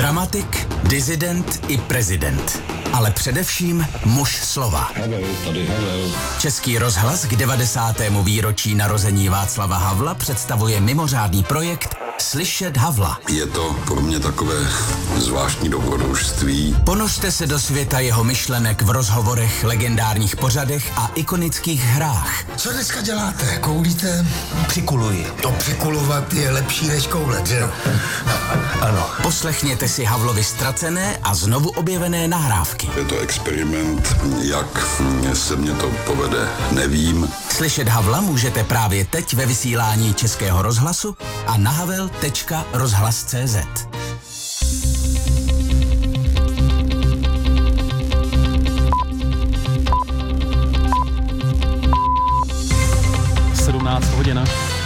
Dramatik, disident i prezident. Ale především muž slova. Havel, tady Havel. Český rozhlas k 90. výročí narození Václava Havla představuje mimořádný projekt Slyšet Havla. Je to pro mě takové zvláštní dobrodružství. Ponořte se do světa jeho myšlenek v rozhovorech, legendárních pořadech a ikonických hrách. Co dneska děláte? Koulíte? Přikuluji. To přikulovat je lepší než koulet, že jo? Ano. Poslechněte si Havlovy ztracené a znovu objevené nahrávky. Je to experiment, jak se mě to povede, nevím. Slyšet Havla můžete právě teď ve vysílání Českého rozhlasu a na havel.rozhlas.cz. hodina.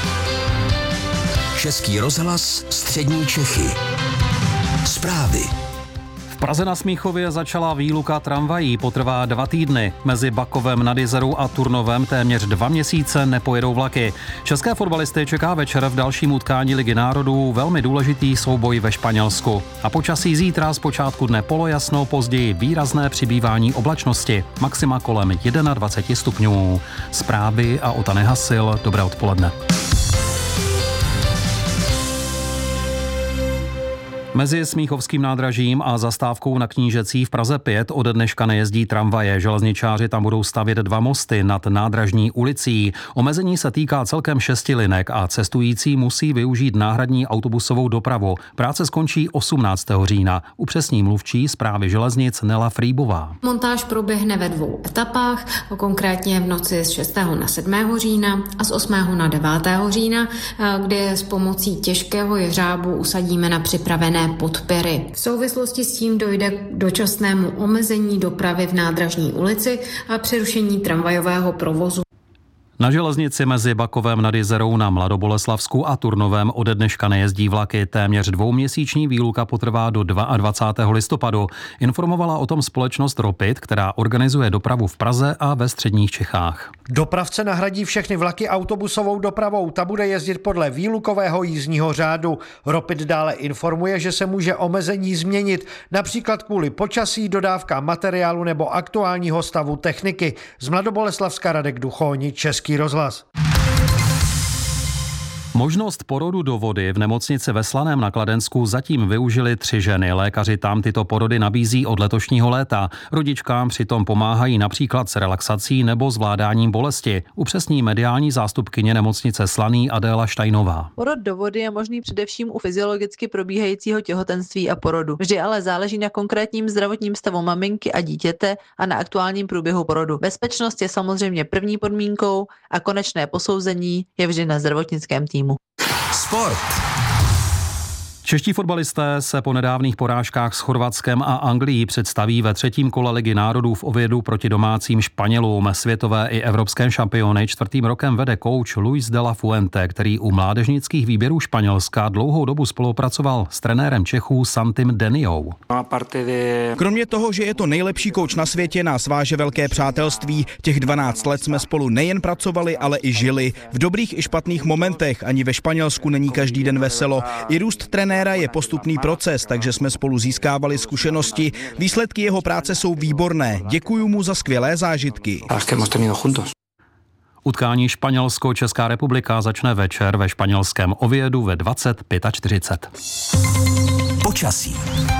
Český rozhlas, střední Čechy. Zprávy. V Praze na Smíchově začala výluka tramvají, potrvá 2 týdny. Mezi Bakovem nad Jizerou a Turnovem téměř 2 měsíce nepojedou vlaky. České fotbalisty čeká večer v dalším utkání Ligy národů velmi důležitý souboj ve Španělsku. A počasí zítra z počátku dne polojasno, později výrazné přibývání oblačnosti. Maxima kolem 21 stupňů. Zprávy a Ota Nehasil. Dobré odpoledne. Mezi Smíchovským nádražím a zastávkou na Knížecí v Praze 5 ode dneška nejezdí tramvaje. Železničáři tam budou stavět 2 mosty nad nádražní ulicí. Omezení se týká celkem 6 linek a cestující musí využít náhradní autobusovou dopravu. Práce skončí 18. října. Upřesní mluvčí Správy železnic Nela Frýbová. Montáž proběhne ve 2 etapách, konkrétně v noci z 6. na 7. října a z 8. na 9. října, kde s pomocí těžkého jeřábu usadíme na připravené podpěry. V souvislosti s tím dojde k dočasnému omezení dopravy v nádražní ulici a přerušení tramvajového provozu. Na železnici mezi Bakovem nad Jizerou na Mladoboleslavsku a Turnovem ode dneška nejezdí vlaky. Téměř 2měsíční výluka potrvá do 22. listopadu. Informovala o tom společnost Ropit, která organizuje dopravu v Praze a ve středních Čechách. Dopravce nahradí všechny vlaky autobusovou dopravou. Ta bude jezdit podle výlukového jízdního řádu. Ropit dále informuje, že se může omezení změnit, například kvůli počasí, dodávkám materiálu nebo aktuálního stavu techniky. Z Mladoboleslavska Radek Duchoni, Český rozhlas. Možnost porodu do vody v nemocnici ve Slaném na Kladensku zatím využili 3 ženy. Lékaři tam tyto porody nabízí od letošního léta. Rodičkám přitom pomáhají například s relaxací nebo zvládáním bolesti. Upřesní mediální zástupkyně nemocnice Slaný Adéla Štajnová. Porod do vody je možný především u fyziologicky probíhajícího těhotenství a porodu. Vždy ale záleží na konkrétním zdravotním stavu maminky a dítěte a na aktuálním průběhu porodu. Bezpečnost je samozřejmě první podmínkou a konečné posouzení je vždy na zdravotnickém týmu. Sport. Čeští fotbalisté se po nedávných porážkách s Chorvatskem a Anglií představí ve 3. kole Ligy národů v Ovědu proti domácím Španělům. Světové i evropské šampiony 4. rokem vede kouč Luis de la Fuente, který u mládežnických výběrů Španělska dlouhou dobu spolupracoval s trenérem Čechů Santim Deniou. Kromě toho, že je to nejlepší kouč na světě, nás váže velké přátelství. Těch 12 let jsme spolu nejen pracovali, ale i žili. V dobrých i špatných momentech, ani ve Španělsku není každý den veselo. I růst trenéra je postupný proces, takže jsme spolu získávali zkušenosti. Výsledky jeho práce jsou výborné. Děkuju mu za skvělé zážitky. Utkání Španělsko-Česká republika začne večer ve španělském Ovědu ve 20:45. Počasí.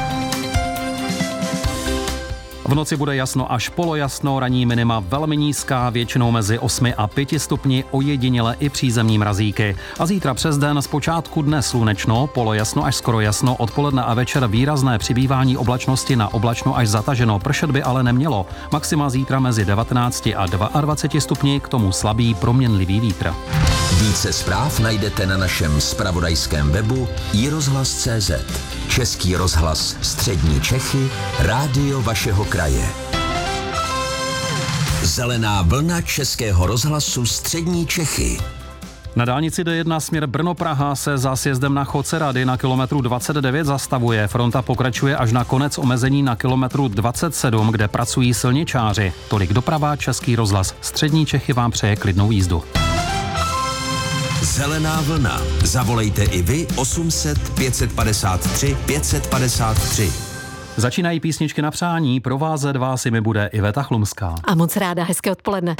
V noci bude jasno až polojasno, ranní minima velmi nízká, většinou mezi 8 a 5 stupni, ojediněle i přízemní mrazíky. A zítra přes den zpočátku dne slunečno, polojasno až skoro jasno, odpoledne a večer výrazné přibývání oblačnosti na oblačno až zataženo, pršet by ale nemělo. Maxima zítra mezi 19 a 22 stupni, k tomu slabý proměnlivý vítr. Více zpráv najdete na našem zpravodajském webu iRozhlas.cz. Český rozhlas, střední Čechy, rádio vašeho kraje. Zelená vlna Českého rozhlasu, střední Čechy. Na dálnici D1 směr Brno-Praha se za sjezdem na Chocerady na kilometru 29 zastavuje. Fronta pokračuje až na konec omezení na kilometru 27, kde pracují silničáři. Tolik doprava, Český rozhlas, střední Čechy vám přeje klidnou jízdu. Zelená vlna. Zavolejte i vy 800 553 553. Začínají písničky na přání, provázet vás jimi bude Iveta Chlumská. A moc ráda, hezké odpoledne.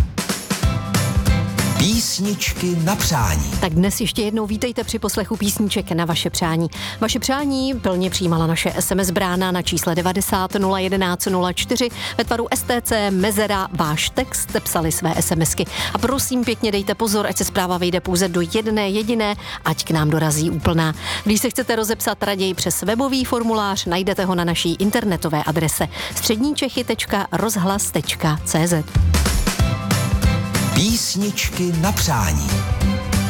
Písničky na přání. Tak dnes ještě jednou vítejte při poslechu písniček na vaše přání. Vaše přání plně přijímala naše SMS brána na čísle 90 011 04 ve tvaru STC mezera váš text, psali své SMSky. A prosím pěkně dejte pozor, ať se zpráva vejde pouze do jedné jediné, ať k nám dorazí úplná. Když se chcete rozepsat raději přes webový formulář, najdete ho na naší internetové adrese středníčechy.rozhlas.cz. Písničky na přání.